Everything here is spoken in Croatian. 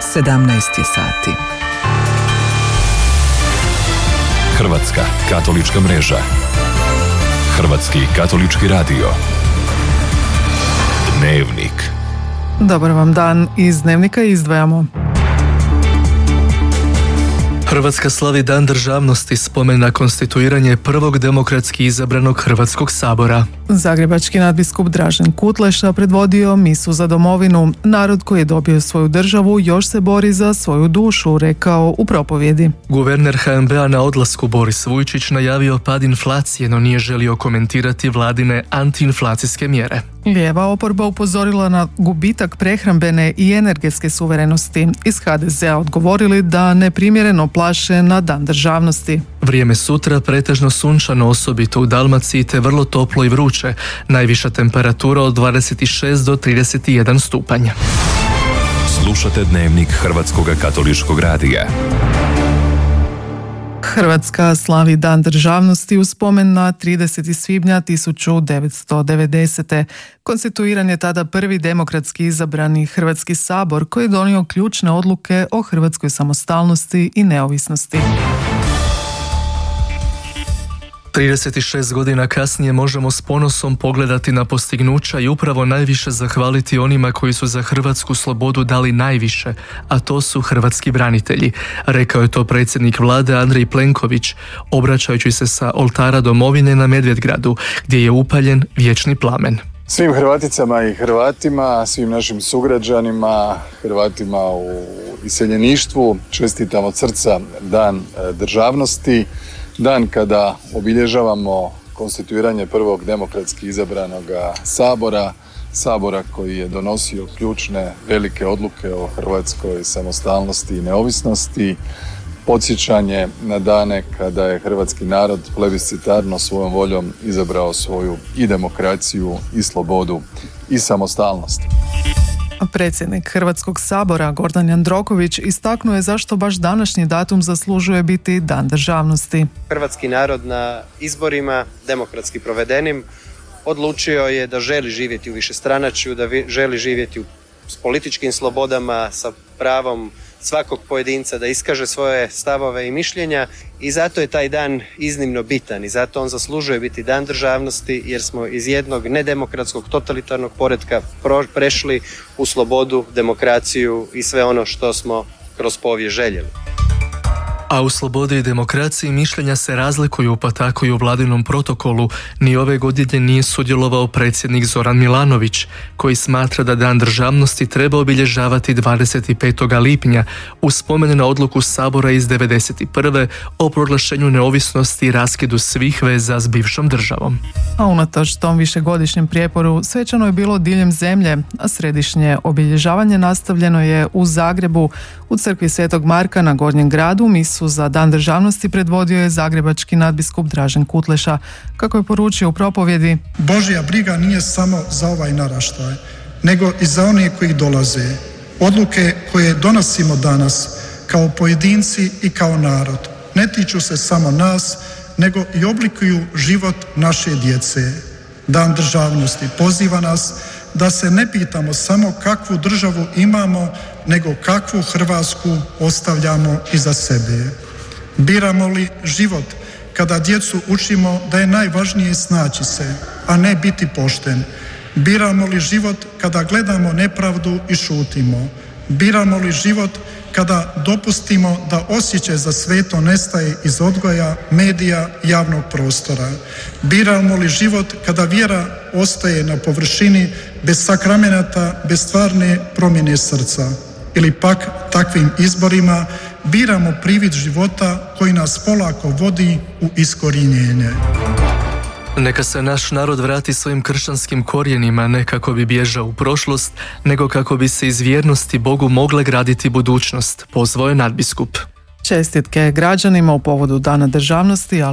17 je sati. Hrvatska katolička mreža. Hrvatski katolički radio. Dnevnik. Dobar vam dan, iz Dnevnika izdvajamo. Hrvatska slavi Dan državnosti, spomen na konstituiranje prvog demokratski izabranog Hrvatskog sabora. Zagrebački nadbiskup Dražen Kutleša predvodio misu za domovinu. Narod koji je dobio svoju državu još se bori za svoju dušu, rekao u propovjedi. Guverner HNB-a na odlasku Boris Vujčić najavio pad inflacije, no nije želio komentirati vladine antiinflacijske mjere. Lijeva oporba upozorila na gubitak prehrambene i energetske suverenosti. Iz HDZ-a odgovorili da neprimjereno plaše na Dan državnosti. Vrijeme sutra pretežno sunčano, osobito u Dalmaciji, te vrlo toplo i vruće. Najviša temperatura od 26 do 31 stupanj. Slušate Dnevnik Hrvatskog katoličkog radija. Hrvatska slavi Dan državnosti u spomen na 30. svibnja 1990. Konstituiran je tada prvi demokratski izabrani Hrvatski sabor koji je donio ključne odluke o hrvatskoj samostalnosti i neovisnosti. 36 godina kasnije možemo s ponosom pogledati na postignuća i upravo najviše zahvaliti onima koji su za hrvatsku slobodu dali najviše, a to su hrvatski branitelji. Rekao je to predsjednik vlade Andrej Plenković, obraćajući se sa oltara domovine na Medvedgradu, gdje je upaljen vječni plamen. Svim Hrvaticama i Hrvatima, svim našim sugrađanima, Hrvatima u iseljeništvu čestitam od srca Dan državnosti. Dan kada obilježavamo konstituiranje prvog demokratski izabranog sabora koji je donosio ključne velike odluke o hrvatskoj samostalnosti i neovisnosti, podsjećanje na dane kada je hrvatski narod plebiscitarno svojom voljom izabrao svoju i demokraciju i slobodu i samostalnost. Predsjednik Hrvatskog sabora Gordan Jandroković istaknuo je zašto baš današnji datum zaslužuje biti Dan državnosti. Hrvatski narod na izborima, demokratski provedenim, odlučio je da želi živjeti u višestranačju, da želi živjeti s političkim slobodama, sa pravom svakog pojedinca da iskaže svoje stavove i mišljenja i zato je taj dan iznimno bitan i zato on zaslužuje biti Dan državnosti jer smo iz jednog nedemokratskog totalitarnog poretka prešli u slobodu, demokraciju i sve ono što smo kroz povijest željeli. A u slobodi i demokraciji mišljenja se razlikuju, pa tako i u vladinom protokolu. Ni ove godine nije sudjelovao predsjednik Zoran Milanović, koji smatra da Dan državnosti treba obilježavati 25. lipnja u spomen na odluku Sabora iz 1991. o proglašenju neovisnosti i raskidu svih veza s bivšom državom. A unatoč tom višegodišnjem prijeporu svečano je bilo diljem zemlje, a središnje obilježavanje nastavljeno je u Zagrebu, u crkvi Svetog Marka na Gornjem gradu. Misu za Dan državnosti predvodio je zagrebački nadbiskup Dražen Kutleša. Kako je poručio u propovjedi: Božja briga nije samo za ovaj naraštaj, nego i za one koji dolaze. Odluke koje donosimo danas kao pojedinci i kao narod ne tiču se samo nas, nego i oblikuju život naše djece. Dan državnosti poziva nas da se ne pitamo samo kakvu državu imamo, nego kakvu Hrvatsku ostavljamo iza sebe. Biramo li život kada djecu učimo da je najvažnije snaći se, a ne biti pošten? Biramo li život kada gledamo nepravdu i šutimo? Biramo li život kada dopustimo da osjećaj za sveto nestaje iz odgoja, medija, javnog prostora? Biramo li život kada vjera ostaje na površini bez sakramenata, bez stvarne promjene srca? Ili pak takvim izborima biramo privid života koji nas polako vodi u iskorjenjenje? Neka se naš narod vrati svojim kršćanskim korijenima, ne kako bi bježao u prošlost, nego kako bi se iz vjernosti Bogu mogla graditi budućnost, pozvao je nadbiskup. Čestitke građanima u povodu Dana državnosti,